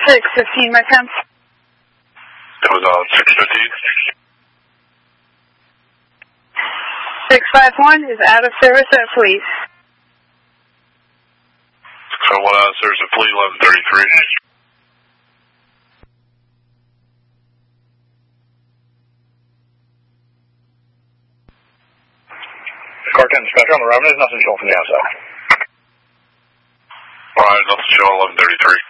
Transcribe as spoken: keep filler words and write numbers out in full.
six fifteen, my friend. That was uh, six fifteen. six five one is out of service at Fleet. six five one out of service at Fleet, eleven thirty-three. Car ten dispatcher on the Revenant, nothing showing from the outside. Alright, nothing showing, eleven thirty-three.